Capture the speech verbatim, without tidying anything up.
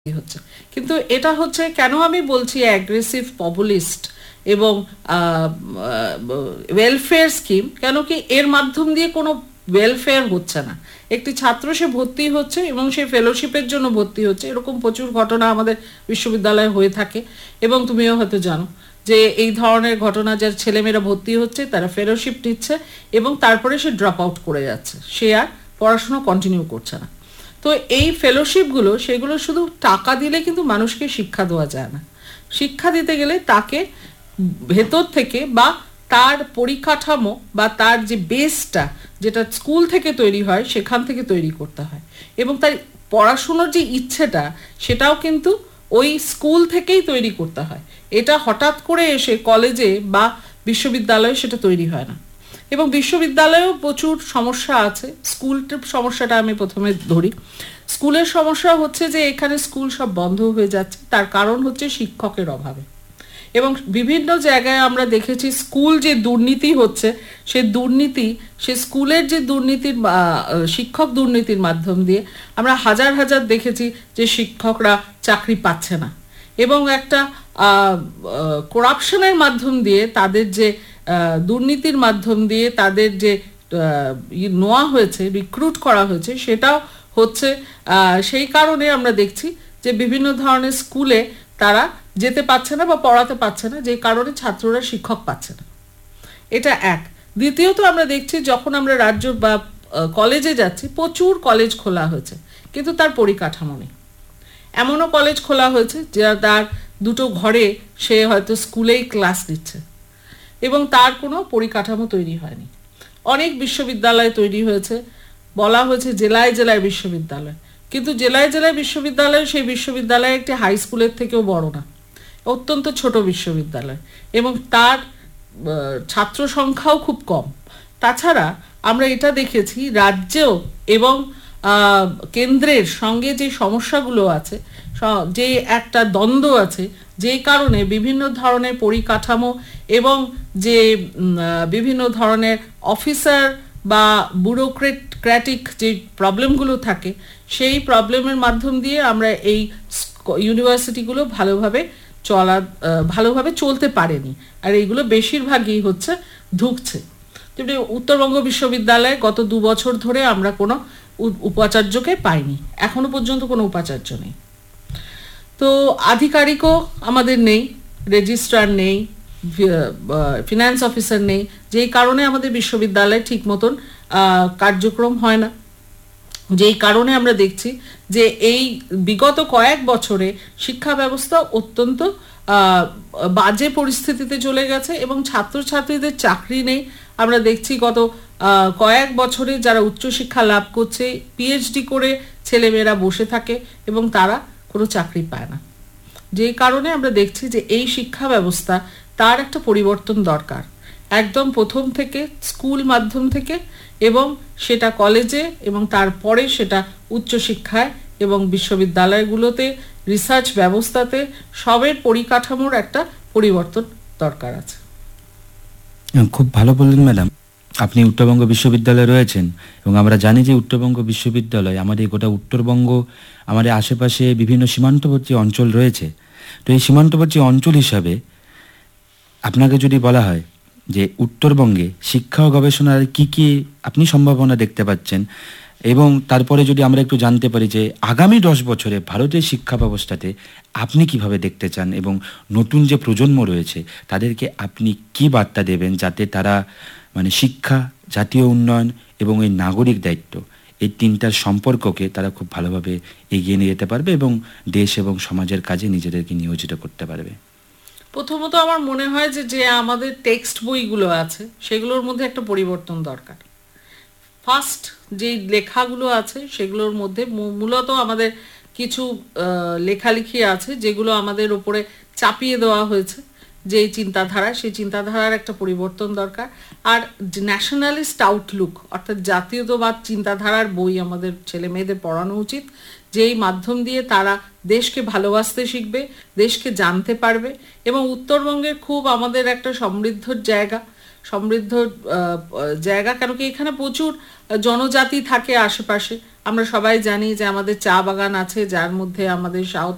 হচ্ছে। কিন্তু এটা হচ্ছে কেন আমি বলছি অ্যাগ্রেসিভ পপুলিস্ট এবং ওয়েলফেয়ার স্কিম, কেন কি এর মাধ্যম দিয়ে কোনো ওয়েলফেয়ার হচ্ছে না। একটি ছাত্র সে ভর্তি হচ্ছে এবং সে ফেলোশিপের জন্য ভর্তি হচ্ছে, এরকম প্রচুর ঘটনা আমাদের বিশ্ববিদ্যালয়ে হয়ে থাকে এবং তুমিও হয়তো জানো যে এই ধরনের ঘটনা, যার ছেলেমেয়েরা ভর্তি হচ্ছে তারা ফেলোশিপ নিচ্ছে এবং তারপরে সে ড্রপ আউট করে যাচ্ছে, সে আর পড়াশোনা কন্টিনিউ করছে না। তো এই ফেলোশিপগুলো, সেগুলো শুধু টাকা দিলে কিন্তু মানুষকে শিক্ষা দেওয়া যায় না। শিক্ষা দিতে গেলে তাকে ভেতর থেকে বা তার পরিকাঠামো বা তার যে বেসটা, যেটা স্কুল থেকে তৈরি হয়, সেখান থেকে তৈরি করতে হয়। এবং তার পড়াশুনোর যে ইচ্ছেটা, সেটাও কিন্তু ওই স্কুল থেকেই তৈরি করতে হয়। এটা হঠাৎ করে এসে কলেজে বা বিশ্ববিদ্যালয়ে সেটা তৈরি হয় না। এবং বিশ্ববিদ্যালয়েও প্রচুর সমস্যা আছে। স্কুলটার সমস্যাটা আমি প্রথমে ধরি। স্কুলের সমস্যা হচ্ছে যে এখানে স্কুল সব বন্ধ হয়ে যাচ্ছে, তার কারণ হচ্ছে শিক্ষকের অভাবে। এবং বিভিন্ন জায়গায় আমরা দেখেছি স্কুল যে দুর্নীতি হচ্ছে, সে দুর্নীতি, সে স্কুলের যে দুর্নীতির, শিক্ষক দুর্নীতির মাধ্যম দিয়ে আমরা হাজার হাজার দেখেছি যে শিক্ষকরা চাকরি পাচ্ছে না। এবং একটা করাপশনের মাধ্যম দিয়ে, তাদের যে দুর্নীতির মাধ্যম দিয়ে তাদের যে নেওয়া হয়েছে, রিক্রুট করা হয়েছে, সেটাও হচ্ছে। সেই কারণে আমরা দেখছি যে বিভিন্ন ধরনের স্কুলে তারা যেতে পারছে না বা পড়াতে পারছে না, যে কারণে ছাত্ররা শিক্ষক পাচ্ছে না। এটা এক। দ্বিতীয়ত আমরা দেখছি যখন আমরা রাজ্য বা কলেজে যাচ্ছি, প্রচুর কলেজ খোলা হয়েছে কিন্তু তার পরিকাঠামো নেই। এমনও কলেজ খোলা হয়েছে যে তার দুটো ঘরে সে হয়তো স্কুলেই ক্লাস নিচ্ছে এবং তার কোনো পরিকাঠামো তৈরি হয়নি। অনেক বিশ্ববিদ্যালয় তৈরি হয়েছে, বলা হয়েছে জেলায় জেলায় বিশ্ববিদ্যালয়, কিন্তু জেলায় জেলায় বিশ্ববিদ্যালয়, সেই বিশ্ববিদ্যালয় একটি হাই স্কুলের থেকেও বড় না, অত্যন্ত ছোট বিশ্ববিদ্যালয়, এবং তার ছাত্র সংখ্যাও খুব কম। তাছাড়া আমরা এটা দেখেছি রাজ্যেও এবং কেন্দ্রের সঙ্গে যে সমস্যাগুলো আছে, যে একটা দ্বন্দ্ব আছে, যেই কারণে বিভিন্ন ধরনের পরিকাঠামো এবং যে বিভিন্ন ধরনের অফিসার বা ব্যুরোক্রেটিক যে প্রবলেমগুলো থাকে, সেই প্রবলেমের মাধ্যম দিয়ে আমরা এই ইউনিভার্সিটিগুলো ভালোভাবে চলা ভালোভাবে চলতে পারেনি। আর এইগুলো বেশিরভাগই হচ্ছে ধুঁকছে। যেমনি উত্তরবঙ্গ বিশ্ববিদ্যালয়ে গত দু বছর ধরে আমরা কোনো উপাচার্যকে পাইনি, এখনো পর্যন্ত কোনো উপাচার্য নেই। তো আধিকারিকও আমাদের নেই, রেজিস্ট্রার নেই, ফিনান্স অফিসার নেই, যেই কারণে আমাদের বিশ্ববিদ্যালয়ে ঠিক মতন কার্যক্রম হয় না। যেই কারণে আমরা দেখছি যে এই বিগত কয়েক বছরে শিক্ষা ব্যবস্থা অত্যন্ত বাজে পরিস্থিতিতে চলে গেছে এবং ছাত্রছাত্রীদের চাকরি নেই। আমরা দেখছি গত কয়েক বছরে যারা উচ্চশিক্ষা লাভ করছে, পিএইচডি করে ছেলেমেয়েরা বসে থাকে এবং তারা কোনো চাকরি পায় না। যেই কারণে আমরা দেখছি যে এই শিক্ষা ব্যবস্থা, তার একটা পরিবর্তন দরকার, একদম প্রথম থেকে, স্কুল মাধ্যম থেকে, এবং সেটা কলেজে, এবং তারপরে সেটা উচ্চশিক্ষায় এবং বিশ্ববিদ্যালয়গুলোতে, রিসার্চ ব্যবস্থাতে, সবের পরিকাঠামোর একটা পরিবর্তন দরকার আছে। খুব ভালো বললেন ম্যাডাম। আপনি উত্তরবঙ্গ বিশ্ববিদ্যালয়ে রয়েছেন এবং আমরা জানি যে উত্তরবঙ্গ বিশ্ববিদ্যালয়, আমাদের গোটা উত্তরবঙ্গ, আমাদের আশেপাশে বিভিন্ন সীমান্তবর্তী অঞ্চল রয়েছে। তো এই সীমান্তবর্তী অঞ্চল হিসাবে আপনাকে যদি বলা হয় যে উত্তরবঙ্গে শিক্ষা ও গবেষণার কি কি আপনি সম্ভাবনা দেখতে পাচ্ছেন, এবং তারপরে যদি আমরা একটু জানতে পারি যে আগামী দশ বছরে ভারতের শিক্ষা ব্যবস্থাতে আপনি কিভাবে দেখতে চান, এবং নতুন যে প্রজন্ম রয়েছে তাদেরকে আপনি কি বার্তা দেবেন যাতে তারা মানে শিক্ষা, জাতীয় উন্নয়ন এবং এই নাগরিক দায়িত্ব, এই তিনটার সম্পর্ককে তারা খুব ভালোভাবে এগিয়ে নিয়ে যেতে পারবে এবং দেশ এবং সমাজের কাজে নিজেদেরকে নিয়োজিত করতে পারবে? প্রথমত আমার মনে হয় যে যে আমাদের টেক্সট বইগুলো আছে সেগুলোর মধ্যে একটা পরিবর্তন দরকার। ফার্স্ট যে লেখাগুলো আছে সেগুলোর মধ্যে মূলত আমাদের কিছু লেখালেখি আছে যেগুলো আমাদের ওপরে চাপিয়ে দেওয়া হয়েছে, যে চিন্তাধারা, সেই চিন্তাধারার একটা পরিবর্তন দরকার। আর ন্যাশনালিস্ট আউটলুক, অর্থাৎ জাতীয়তাবাদ চিন্তাধারার বই আমাদের ছেলে মেয়েদের পড়ানো উচিত, যেই মাধ্যম দিয়ে তারা দেশকে ভালোবাসতে শিখবে, দেশকে জানতে পারবে। এবং উত্তরবঙ্গের খুব আমাদের একটা সমৃদ্ধ জায়গা, সমৃদ্ধ জায়গা কেন কি এখানে প্রচুর জনজাতি থাকে আশেপাশে। আমরা সবাই জানি যে আমাদের চা বাগান আছে, যার মধ্যে আমাদের সাউথ